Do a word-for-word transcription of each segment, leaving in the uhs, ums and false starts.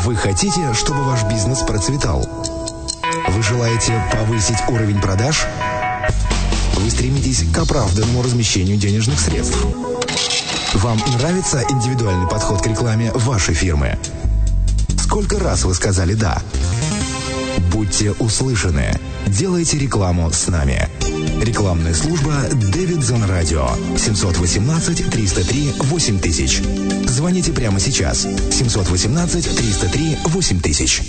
Вы хотите, чтобы ваш бизнес процветал? Вы желаете повысить уровень продаж? Вы стремитесь к оправданному размещению денежных средств? Вам нравится индивидуальный подход к рекламе вашей фирмы? Сколько раз вы сказали «да»? Будьте услышаны. Делайте рекламу с нами. Рекламная служба Davidson Radio. семь один восемь триста три восемь тысяч. Звоните прямо сейчас. семь один восемь триста три восемь тысяч.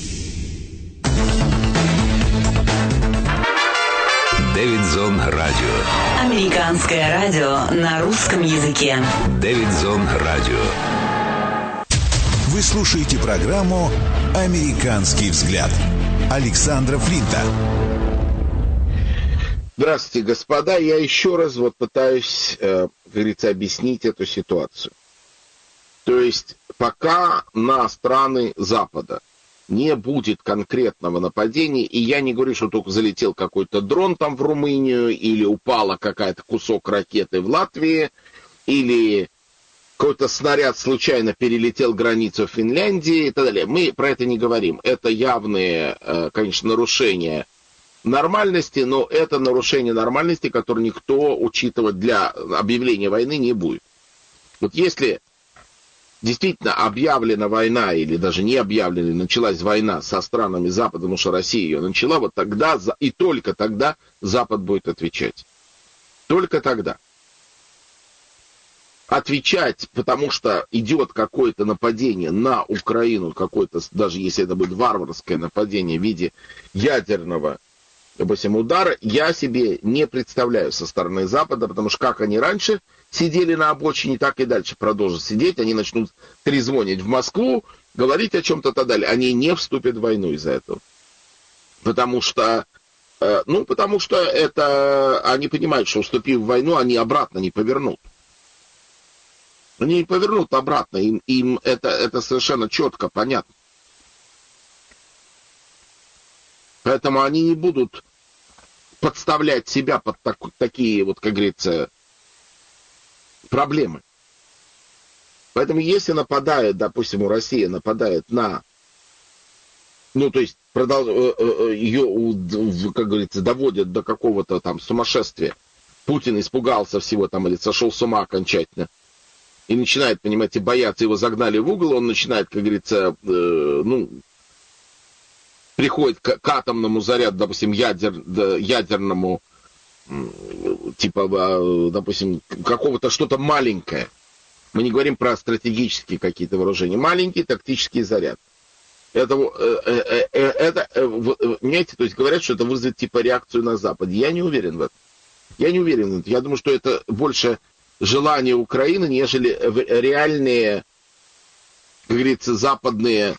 Davidson Radio. Американское радио на русском языке. Davidson Radio. Вы слушаете программу «Американский взгляд» Александра Флинта. Здравствуйте, господа. Я еще раз вот пытаюсь, э, как говорится, объяснить эту ситуацию. То есть, пока на страны Запада не будет конкретного нападения, и я не говорю, что только залетел какой-то дрон там в Румынию, или упала какая-то кусок ракеты в Латвии, или какой-то снаряд случайно перелетел границу Финляндии и так далее. Мы про это не говорим. Это явные, конечно, нарушения нормальности, но это нарушение нормальности, которое никто учитывать для объявления войны не будет. Вот если действительно объявлена война, или даже не объявлена, началась война со странами Запада, потому что Россия ее начала, вот тогда и только тогда Запад будет отвечать. Только тогда. Отвечать, потому что идет какое-то нападение на Украину, какое-то, даже если это будет варварское нападение в виде ядерного, допустим, удара, я себе не представляю со стороны Запада, потому что как они раньше сидели на обочине, так и дальше продолжат сидеть, они начнут трезвонить в Москву, говорить о чем-то и так далее. Они не вступят в войну из-за этого. Потому что, э, ну, потому что это, они понимают, что вступив в войну, они обратно не повернут. Они не повернут обратно, им, им это, это совершенно четко понятно. Поэтому они не будут подставлять себя под так, такие, вот, как говорится, проблемы. Поэтому если нападает, допустим, у России нападает на, ну, то есть, продолж, ее, как говорится, доводят до какого-то там сумасшествия, Путин испугался всего там или сошел с ума окончательно, и начинает, понимаете, бояться, его загнали в угол, он начинает, как говорится, э, ну, приходит к, к атомному заряду, допустим, ядер, да, ядерному, типа, допустим, какого-то что-то маленькое. Мы не говорим про стратегические какие-то вооружения. Маленький тактический заряд. Это, э, э, это э, понимаете, то есть говорят, что это вызовет типа реакцию на Западе. Я не уверен в этом. Я не уверен в этом. Я думаю, что это больше желание Украины, нежели реальные, как говорится, западные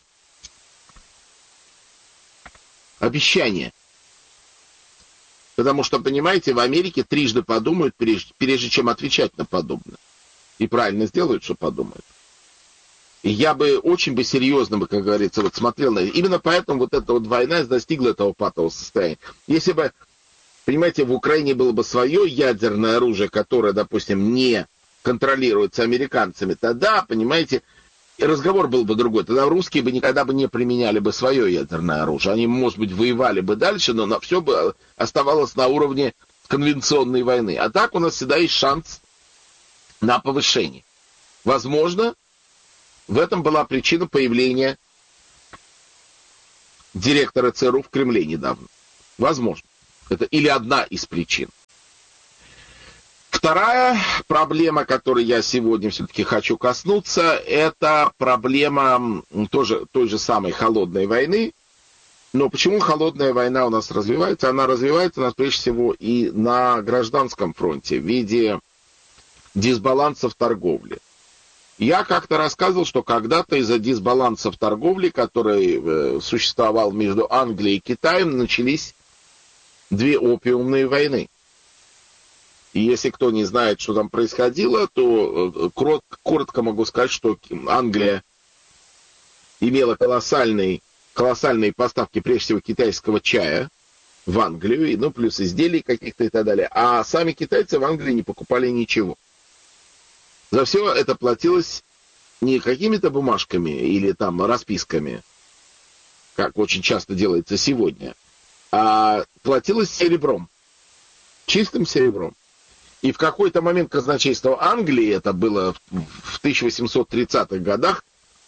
обещания. Потому что, понимаете, в Америке трижды подумают, прежде, прежде чем отвечать на подобное. И правильно сделают, что подумают. И я бы очень бы серьезно, бы, как говорится, вот смотрел на это. Именно поэтому вот эта вот война достигла этого патового состояния. Если бы, понимаете, в Украине было бы свое ядерное оружие, которое, допустим, не контролируется американцами, тогда, понимаете, разговор был бы другой. Тогда русские бы никогда бы не применяли бы свое ядерное оружие. Они, может быть, воевали бы дальше, но на все бы оставалось на уровне конвенционной войны. А так у нас всегда есть шанс на повышение. Возможно, в этом была причина появления директора ЦРУ в Кремле недавно. Возможно. Это или одна из причин. Вторая проблема, которой я сегодня все-таки хочу коснуться, это проблема тоже той же самой холодной войны. Но почему холодная война у нас развивается? Она развивается у нас прежде всего и на гражданском фронте в виде дисбаланса в торговле. Я как-то рассказывал, что когда-то из-за дисбаланса в торговле, который существовал между Англией и Китаем, начались две опиумные войны. И если кто не знает, что там происходило, то коротко могу сказать, что Англия имела колоссальные, колоссальные поставки, прежде всего, китайского чая в Англию, ну, плюс изделий каких-то и так далее. А сами китайцы в Англии не покупали ничего. За все это платилось не какими-то бумажками или там расписками, как очень часто делается сегодня, а платилось серебром, чистым серебром. И в какой-то момент казначейство Англии, это было в тысяча восемьсот тридцатых годах,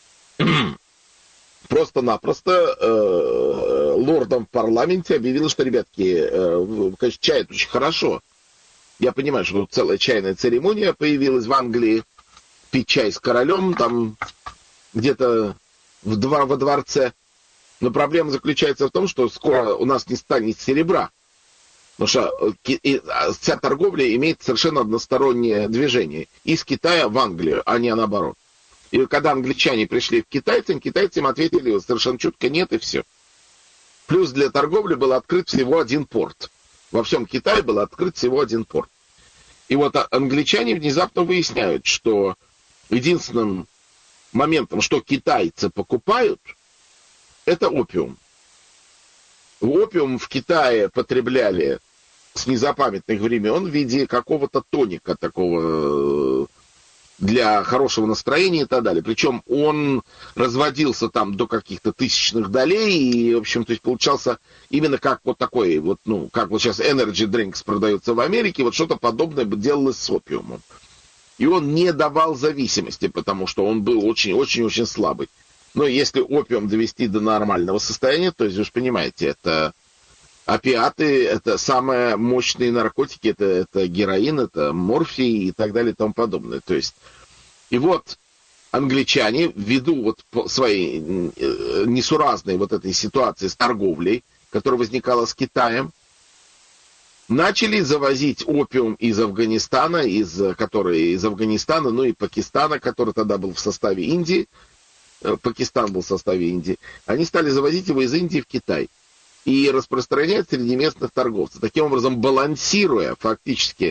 просто-напросто э, лордам в парламенте объявило, что, ребятки, э, конечно, чай это очень хорошо. Я понимаю, что тут целая чайная церемония появилась в Англии, пить чай с королем, там где-то в два, во дворце. Но проблема заключается в том, что скоро у нас не станет серебра. Потому что вся торговля имеет совершенно одностороннее движение. Из Китая в Англию, а не наоборот. И когда англичане пришли к китайцам, китайцы им ответили совершенно чутко нет, и все. Плюс для торговли был открыт всего один порт. Во всем Китае был открыт всего один порт. И вот англичане внезапно выясняют, что единственным моментом, что китайцы покупают, это опиум. Опиум в Китае потребляли с незапамятных времен в виде какого-то тоника такого для хорошего настроения и так далее. Причем он разводился там до каких-то тысячных долей, и, в общем, то есть получался именно как вот такой, вот, ну, как вот сейчас Energy Drinks продается в Америке, вот что-то подобное делалось с опиумом. И он не давал зависимости, потому что он был очень-очень-очень слабый. Но если опиум довести до нормального состояния, то есть, вы же понимаете, это опиаты, это самые мощные наркотики, это, это героин, это морфий и так далее и тому подобное. То есть, и вот англичане, ввиду вот своей несуразной вот этой ситуации с торговлей, которая возникала с Китаем, начали завозить опиум из Афганистана, из, который из Афганистана, ну и Пакистана, который тогда был в составе Индии, Пакистан был в составе Индии, они стали завозить его из Индии в Китай и распространять среди местных торговцев, таким образом балансируя фактически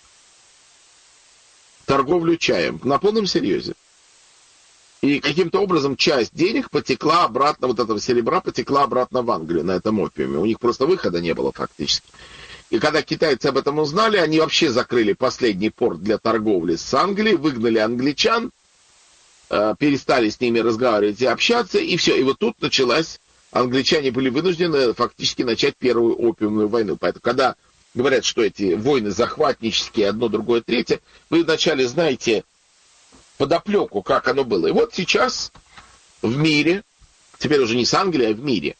торговлю чаем на полном серьезе. И каким-то образом часть денег потекла обратно, вот этого серебра потекла обратно в Англию на этом опиуме. У них просто выхода не было фактически. И когда китайцы об этом узнали, они вообще закрыли последний порт для торговли с Англией, выгнали англичан, перестали с ними разговаривать и общаться, и все. И вот тут началась, англичане были вынуждены фактически начать первую опиумную войну. Поэтому, когда говорят, что эти войны захватнические, одно, другое, третье, вы вначале знаете подоплеку, как оно было. И вот сейчас в мире, теперь уже не с Англией, а в мире,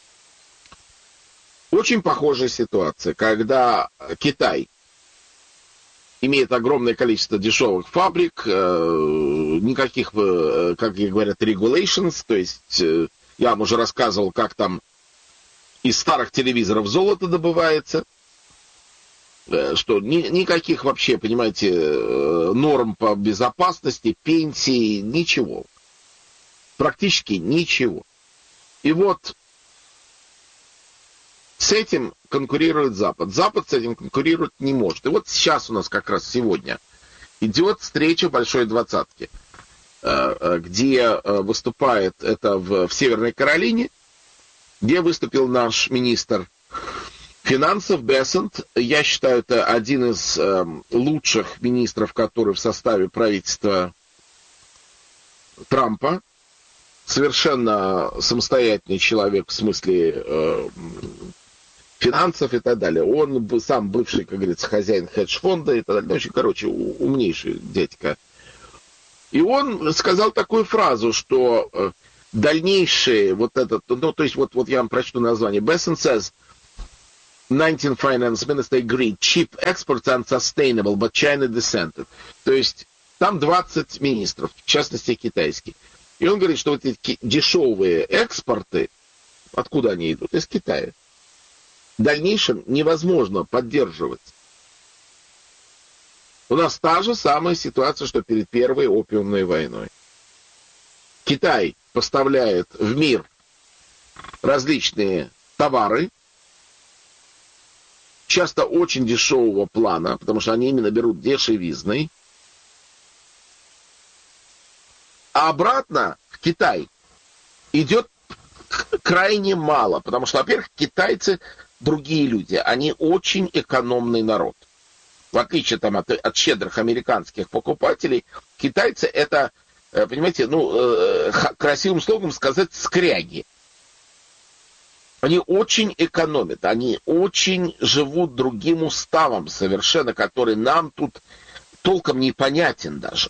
очень похожая ситуация, когда Китай имеет огромное количество дешевых фабрик, э, никаких, э, как говорят, regulations, то есть э, я вам уже рассказывал, как там из старых телевизоров золото добывается, э, что ни, никаких вообще, понимаете, э, норм по безопасности, пенсии, ничего. Практически ничего. И вот с этим конкурирует Запад. Запад с этим конкурировать не может. И вот сейчас у нас как раз сегодня идет встреча Большой Двадцатки, где выступает это в, в Северной Каролине, где выступил наш министр финансов Бессент. Я считаю, это один из лучших министров, который в составе правительства Трампа. Совершенно самостоятельный человек в смысле финансов и так далее. Он сам бывший, как говорится, хозяин хедж-фонда и так далее. Очень, короче, умнейший дядька. И он сказал такую фразу, что дальнейшие вот этот, ну, то есть вот, вот я вам прочту название. Bessent says, nineteen finance minister agreed, cheap exports are unsustainable, but China dissented. То есть там двадцать министров, в частности китайских. И он говорит, что вот эти дешевые экспорты, откуда они идут? Из Китая. В дальнейшем невозможно поддерживать. У нас та же самая ситуация, что перед Первой опиумной войной. Китай поставляет в мир различные товары, часто очень дешевого плана, потому что они именно берут дешевизной, а обратно в Китай идет крайне мало, потому что, во-первых, китайцы другие люди, они очень экономный народ. В отличие там, от, от щедрых американских покупателей, китайцы это, понимаете, ну, красивым слогом сказать, скряги. Они очень экономят, они очень живут другим уставом совершенно, который нам тут толком непонятен даже.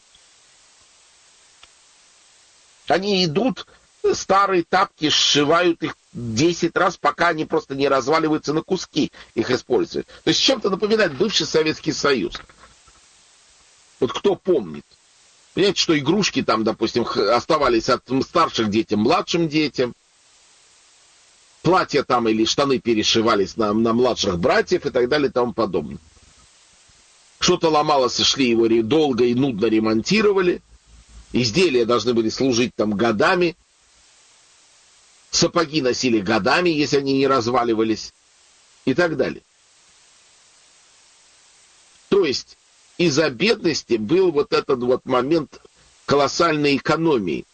Они идут, старые тапки, сшивают их десять раз, пока они просто не разваливаются на куски, их используют. То есть чем-то напоминает бывший Советский Союз. Вот кто помнит. Понимаете, что игрушки там, допустим, оставались от старших детям, младшим детям. Платья там или штаны перешивались на, на младших братьев и так далее и тому подобное. Что-то ломалось, и шли его долго и нудно ремонтировали. Изделия должны были служить там годами. Сапоги носили годами, если они не разваливались. И так далее. То есть из-за бедности был вот этот вот момент колоссальной экономии.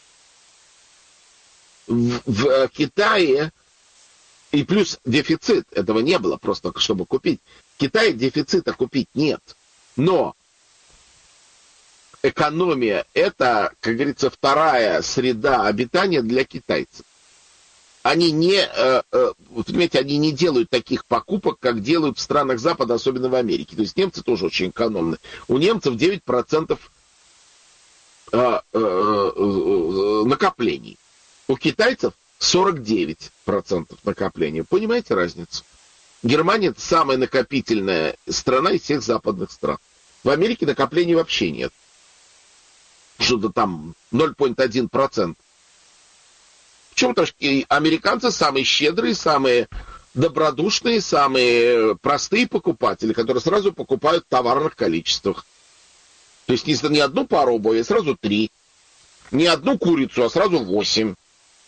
В, в Китае, и плюс дефицит, этого не было просто, чтобы купить. В Китае дефицита купить нет. Но экономия – это, как говорится, вторая среда обитания для китайцев. Они не, понимаете, они не делают таких покупок, как делают в странах Запада, особенно в Америке. То есть немцы тоже очень экономны. У немцев девять процентов накоплений. У китайцев сорок девять процентов накопления. Понимаете разницу? Германия – это самая накопительная страна из всех западных стран. В Америке накоплений вообще нет. Что-то там ноль целых одна десятая процента. Почему? Потому что американцы самые щедрые, самые добродушные, самые простые покупатели, которые сразу покупают в товарных количествах. То есть не, не одну пару обуви, а сразу три. Не одну курицу, а сразу восемь.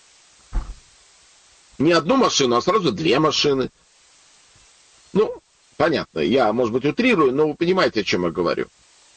Не одну машину, а сразу две машины. Ну, понятно, я, может быть, утрирую, но вы понимаете, о чем я говорю.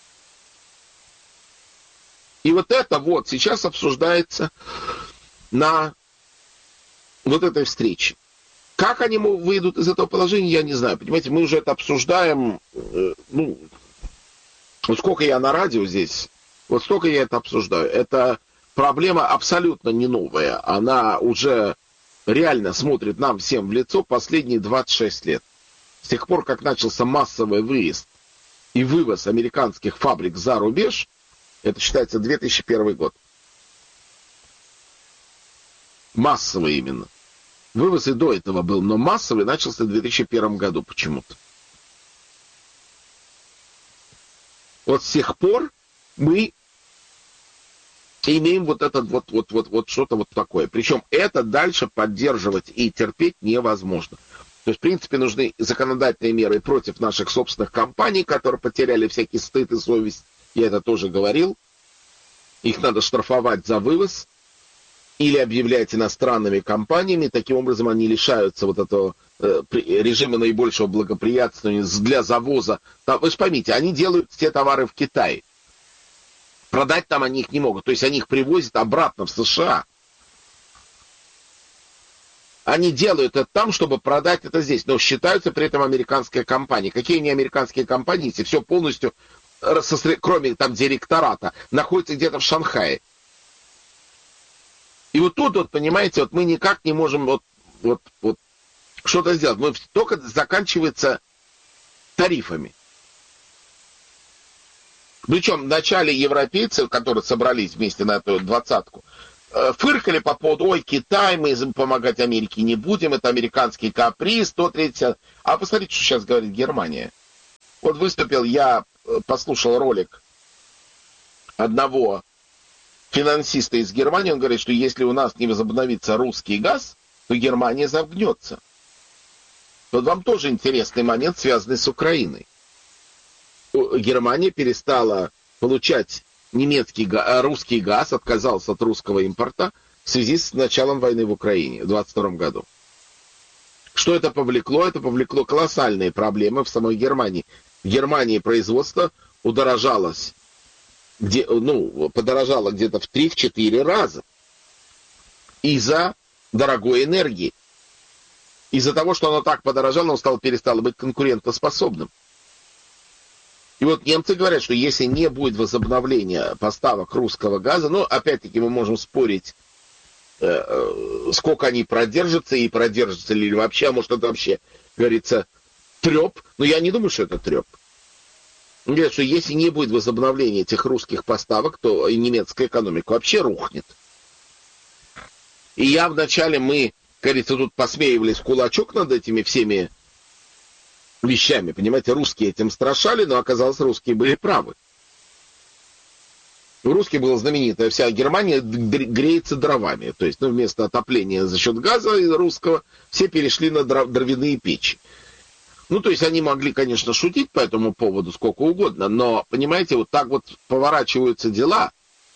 И вот это вот сейчас обсуждается на вот этой встрече. Как они выйдут из этого положения, я не знаю. Понимаете, мы уже это обсуждаем, э, ну, вот сколько я на радио здесь, вот столько я это обсуждаю. Это проблема абсолютно не новая. Она уже реально смотрит нам всем в лицо последние двадцать шесть лет. С тех пор, как начался массовый выезд и вывоз американских фабрик за рубеж, это считается две тысячи первый год. Массовый именно. Вывоз и до этого был, но массовый начался в две тысячи первом году почему-то. Вот с тех пор мы имеем вот этот вот, вот, вот, вот что-то вот такое. Причем это дальше поддерживать и терпеть невозможно. То есть, в принципе, нужны законодательные меры против наших собственных компаний, которые потеряли всякий стыд и совесть. Я это тоже говорил. Их надо штрафовать за вывоз или объявлять иностранными компаниями. Таким образом, они лишаются вот этого э, режима наибольшего благоприятствования для завоза. Там, вы же поймите, они делают те товары в Китае. Продать там они их не могут. То есть, они их привозят обратно в США. Они делают это там, чтобы продать это здесь. Но считаются при этом американские компании. Какие они американские компании, если все полностью, кроме там директората, находится где-то в Шанхае. И вот тут, вот, понимаете, вот мы никак не можем вот, вот, вот что-то сделать. Мы только заканчивается тарифами. Причем вначале европейцы, которые собрались вместе на эту двадцатку, фыркали по поводу, ой, Китай, мы помогать Америке не будем, это американский каприз, сто тридцать. А посмотрите, что сейчас говорит Германия. Вот выступил, я послушал ролик одного финансиста из Германии, он говорит, что если у нас не возобновится русский газ, то Германия загнется. Вот вам тоже интересный момент, связанный с Украиной. Германия перестала получать немецкий, русский газ, отказался от русского импорта в связи с началом войны в Украине в двадцать втором году. Что это повлекло? Это повлекло колоссальные проблемы в самой Германии. В Германии производство удорожалось, где, ну, подорожало где-то в три-четыре раза из-за дорогой энергии. Из-за того, что оно так подорожало, оно стало, перестало быть конкурентоспособным. И вот немцы говорят, что если не будет возобновления поставок русского газа, ну, опять-таки мы можем спорить, э, сколько они продержатся и продержатся ли вообще, а может это вообще, говорится, треп. Но я не думаю, что это треп. Говорят, что если не будет возобновления этих русских поставок, то и немецкая экономика вообще рухнет. И я вначале, мы, говорится, тут посмеивались в кулачок над этими всеми вещами. Понимаете, русские этим страшали, но оказалось, русские были правы. У русских была знаменитая вся Германия греется дровами. То есть, ну, вместо отопления за счет газа русского, все перешли на дровяные печи. Ну, то есть, они могли, конечно, шутить по этому поводу сколько угодно, но, понимаете, вот так вот поворачиваются дела,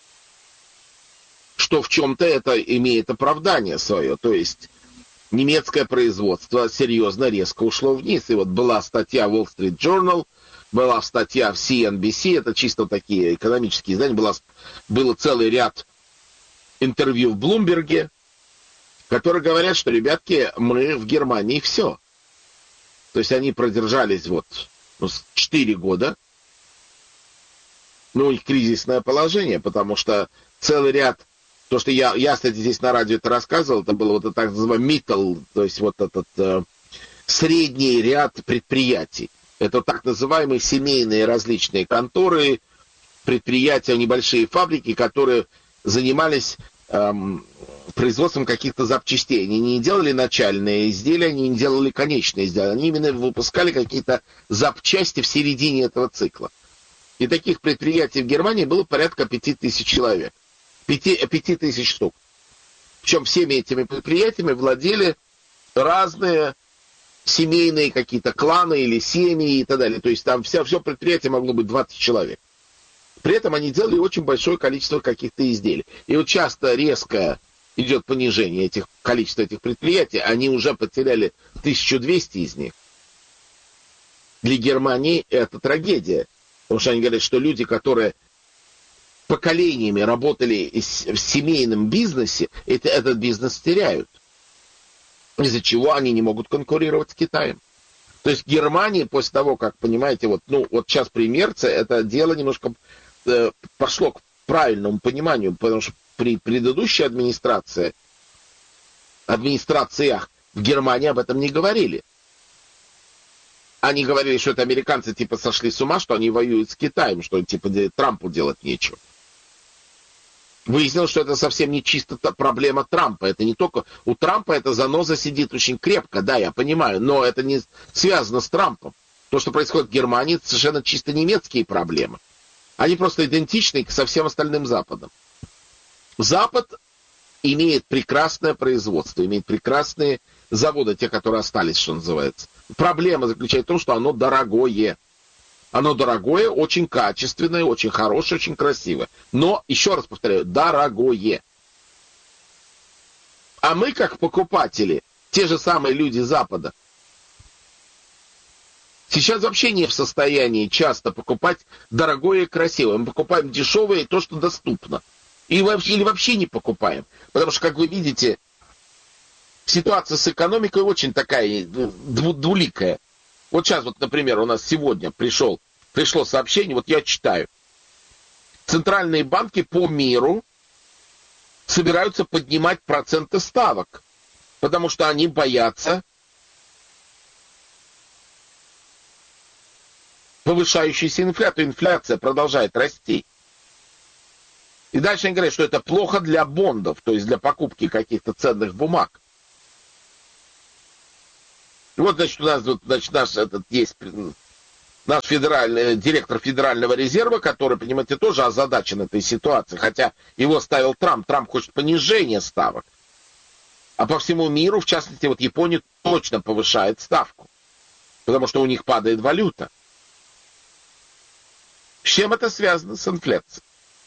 что в чем-то это имеет оправдание свое. То есть, немецкое производство серьезно резко ушло вниз. И вот была статья Wall Street Journal, была статья в си эн би си, это чисто такие экономические издания, была, было целый ряд интервью в Блумберге, которые говорят, что, ребятки, мы в Германии все. То есть они продержались вот ну, четыре года. Ну, у них кризисное положение, потому что целый ряд, то, что я, я, кстати, здесь на радио это рассказывал, это было вот это так называемый middle, то есть вот этот э, средний ряд предприятий. Это так называемые семейные различные конторы, предприятия, небольшие фабрики, которые занимались эм, производством каких-то запчастей. Они не делали начальные изделия, они не делали конечные изделия. Они именно выпускали какие-то запчасти в середине этого цикла. И таких предприятий в Германии было порядка пяти тысяч человек. Пяти, пяти тысяч штук. Причем всеми этими предприятиями владели разные семейные какие-то кланы или семьи и так далее. То есть там вся, все предприятие могло быть двадцать человек. При этом они делали очень большое количество каких-то изделий. И вот часто резко идет понижение этих, количества этих предприятий. Они уже потеряли тысячу двести из них. Для Германии это трагедия. Потому что они говорят, что люди, которые поколениями работали в семейном бизнесе, это, этот бизнес теряют. Из-за чего они не могут конкурировать с Китаем. То есть Германия после того, как, понимаете, вот, ну, вот сейчас при Мерце это дело немножко э, пошло к правильному пониманию, потому что при предыдущей администрации, администрациях в Германии об этом не говорили. Они говорили, что это американцы типа сошли с ума, что они воюют с Китаем, что типа Трампу делать нечего. Выяснилось, что это совсем не чисто проблема Трампа. Это не только... У Трампа эта заноза сидит очень крепко, да, я понимаю, но это не связано с Трампом. То, что происходит в Германии, это совершенно чисто немецкие проблемы. Они просто идентичны со всем остальным Западом. Запад имеет прекрасное производство, имеет прекрасные заводы, те, которые остались, что называется. Проблема заключается в том, что оно дорогое. Оно дорогое, очень качественное, очень хорошее, очень красивое. Но, еще раз повторяю, дорогое. А мы, как покупатели, те же самые люди Запада, сейчас вообще не в состоянии часто покупать дорогое и красивое. Мы покупаем дешевое и то, что доступно. И вообще, или вообще не покупаем. Потому что, как вы видите, ситуация с экономикой очень такая двуликая. Вот сейчас, вот, например, у нас сегодня пришел, пришло сообщение, вот я читаю. Центральные банки по миру собираются поднимать проценты ставок, потому что они боятся повышающейся инфляции. Инфляция продолжает расти. И дальше они говорят, что это плохо для бондов, то есть для покупки каких-то ценных бумаг. И вот, значит, у нас вот, значит, наш этот есть наш федеральный, директор Федерального резерва, который, понимаете, тоже озадачен этой ситуацией, хотя его ставил Трамп. Трамп хочет понижения ставок. А по всему миру, в частности, вот Япония точно повышает ставку, потому что у них падает валюта. С чем это связано с инфляцией?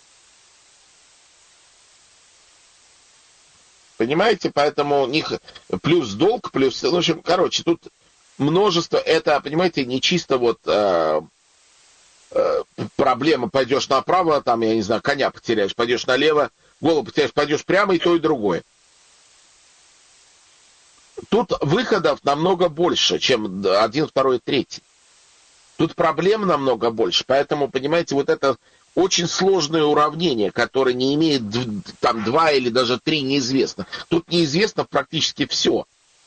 Понимаете, поэтому у них плюс долг, плюс... В общем, короче, тут множество... Это, понимаете, не чисто вот э, э, проблема, пойдешь направо, там, я не знаю, коня потеряешь, пойдешь налево, голову потеряешь, пойдешь прямо, и то, и другое. Тут выходов намного больше, чем один, второй, третий. Тут проблем намного больше, поэтому, понимаете, вот это очень сложное уравнение, которое не имеет там два или даже три неизвестно. Тут неизвестно практически все.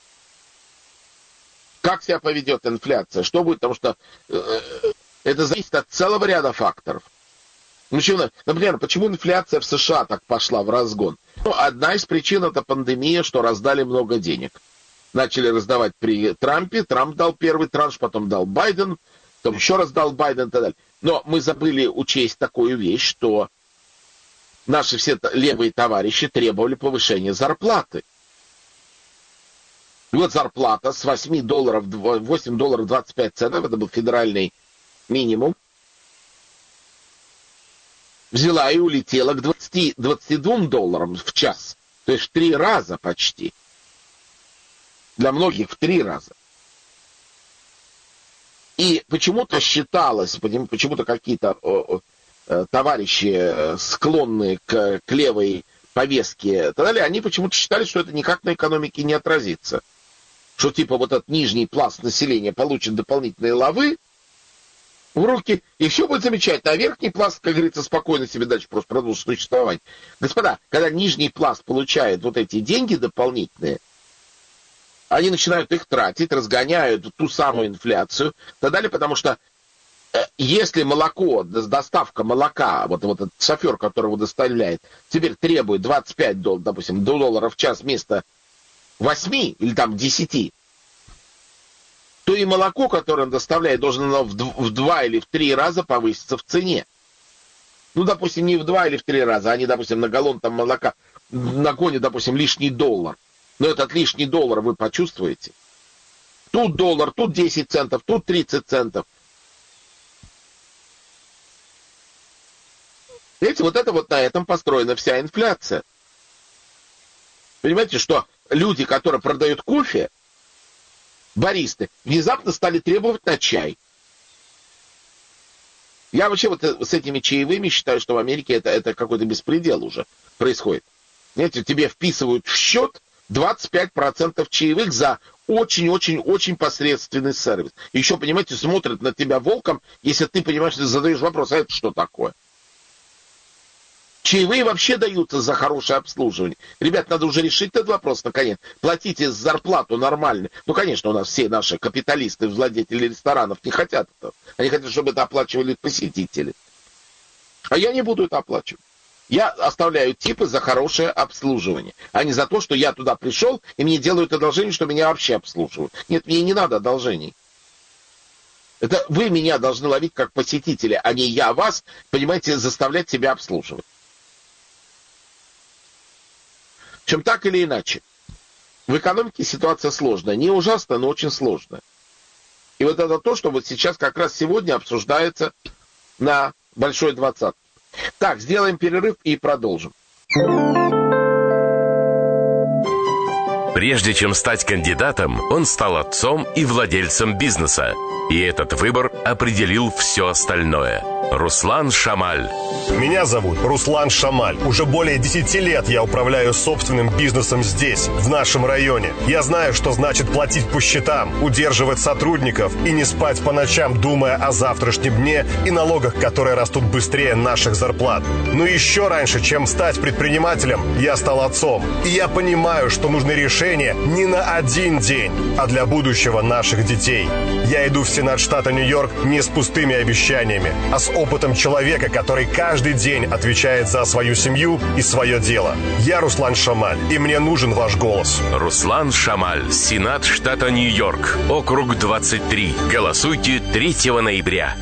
Как себя поведет инфляция, что будет, потому что э, это зависит от целого ряда факторов. Например, почему инфляция в США так пошла в разгон? Ну, одна из причин — это пандемия, что раздали много денег. Начали раздавать при Трампе, Трамп дал первый транш, потом дал Байден, потом еще раз дал Байден и так далее. Но мы забыли учесть такую вещь, что наши все левые товарищи требовали повышения зарплаты. И вот зарплата с восемь долларов, восемь долларов двадцать пять центов, это был федеральный минимум, взяла и улетела к двадцати, двадцати двум долларам в час. То есть в три раза почти. Для многих в три раза. И почему-то считалось, почему-то какие-то о, о, товарищи, склонные к, к левой повестке и так далее, они почему-то считали, что это никак на экономике не отразится. Что типа вот этот нижний пласт населения получит дополнительные лавы в руки, и все будет замечательно. А верхний пласт, как говорится, спокойно себе дальше просто продолжит существовать. Господа, когда нижний пласт получает вот эти деньги дополнительные, они начинают их тратить, разгоняют ту самую инфляцию и так далее, потому что э, если молоко, доставка молока, вот, вот этот шофер, который его доставляет, теперь требует двадцать пять долларов, допустим, долларов в час вместо восьми или там десяти, то и молоко, которое он доставляет, должно в, в два или в три раза повыситься в цене. Ну, допустим, не в два или в три раза, они, допустим, на галлон там молока нагонят, допустим, лишний доллар. Но этот лишний доллар вы почувствуете. Тут доллар, тут десять центов, тут тридцать центов. Видите, вот это вот на этом построена вся инфляция. Понимаете, что люди, которые продают кофе, баристы, внезапно стали требовать на чай. Я вообще вот с этими чаевыми считаю, что в Америке это, это какой-то беспредел уже происходит. Знаете, тебе вписывают в счет двадцать пять процентов чаевых за очень-очень-очень посредственный сервис. Еще, понимаете, смотрят на тебя волком, если ты, понимаешь, ты задаешь вопрос, а это что такое? Чаевые вообще даются за хорошее обслуживание. Ребят, надо уже решить этот вопрос, наконец. Платите зарплату нормальную. Ну, конечно, у нас все наши капиталисты, владельцы ресторанов не хотят этого. Они хотят, чтобы это оплачивали посетители. А я не буду это оплачивать. Я оставляю типы за хорошее обслуживание, а не за то, что я туда пришел, и мне делают одолжение, что меня вообще обслуживают. Нет, мне не надо одолжений. Это вы меня должны ловить как посетителя, а не я вас, понимаете, заставлять себя обслуживать. В общем, так или иначе, в экономике ситуация сложная. Не ужасная, но очень сложная. И вот это то, что вот сейчас как раз сегодня обсуждается на Большой двадцатке. Так, сделаем перерыв и продолжим. Прежде чем стать кандидатом, он стал отцом и владельцем бизнеса. И этот выбор определил все остальное. Руслан Шамаль. Меня зовут Руслан Шамаль. Уже более десяти лет я управляю собственным бизнесом здесь, в нашем районе. Я знаю, что значит платить по счетам, удерживать сотрудников и не спать по ночам, думая о завтрашнем дне и налогах, которые растут быстрее наших зарплат. Но еще раньше, чем стать предпринимателем, я стал отцом. И я понимаю, что нужны решения не на один день, а для будущего наших детей. Я иду в Сенат штата Нью-Йорк не с пустыми обещаниями, а с опытом человека, который каждый день отвечает за свою семью и свое дело. Я Руслан Шамаль, и мне нужен ваш голос. Руслан Шамаль, Сенат штата Нью-Йорк, округ двадцать три. Голосуйте третьего ноября.